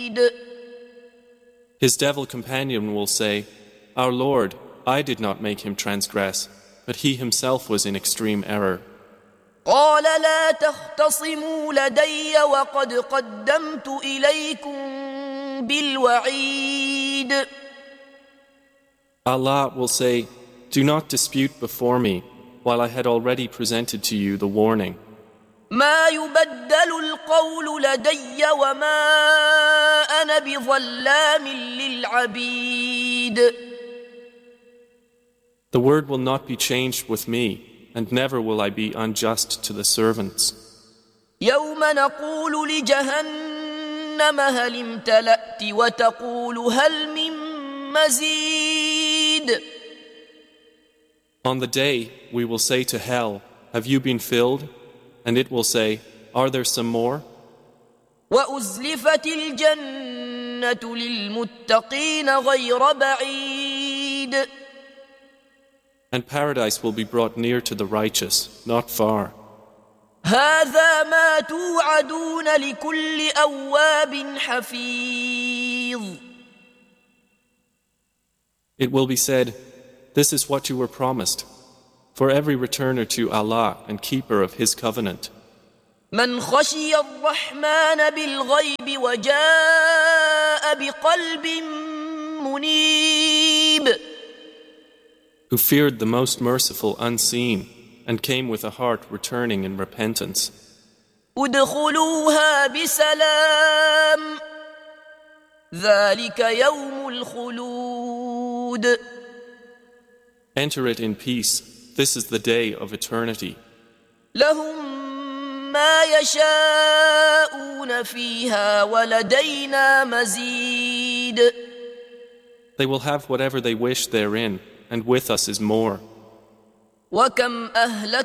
His devil companion will say, Our Lord, I did not make him transgress, but he himself was in extreme error. قال لا تختصموا لدي وقد قدمت إليكم بالوعيد. Allah will say, Do not dispute before me, while I had already presented to you the warning. ما يبدل القول لدي وما أنا بظلام للعبيد. The word will not be changed with me, and never will I be unjust to the servants. يوم نقول لجهنم هل امتلأت وتقول هل من مزيد. On the day we will say to hell, Have you been filled? And it will say, Are there some more? وأزلفت الجنة للمتقين غير بعيد. And paradise will be brought near to the righteous, not far. هذا ما توعدون لكل أواب حفيظ. It will be said, This is what you were promised, for every returner to Allah and keeper of His covenant. من خشي الرحمن بالغيب وجاء بقلب منيب. Who feared the most merciful unseen, and came with a heart returning in repentance. ادخلوها بسلام ذلك يوم الخلود. Enter it in peace. This is the day of eternity. لهم ما يشاءون فيها ولدينا مزيد. They will have whatever they wish therein, and with us is more. وكم أهلكنا